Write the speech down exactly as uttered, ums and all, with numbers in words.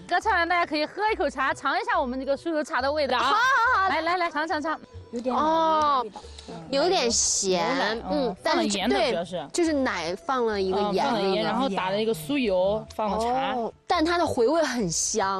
歌唱完大家可以喝一口茶，尝一下我们这个酥油茶的味道啊！好好好，来来来，尝尝尝。 有点哦味道。 有点咸，嗯， 放了盐的主要对是， 就是奶放了一个盐， 放了盐，然后打了一个酥油，放了茶， 但它的回味很香。